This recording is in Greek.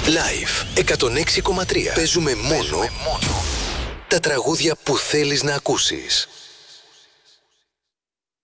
Live 106,3. Παίζουμε μόνο τα τραγούδια που θέλεις να ακούσεις.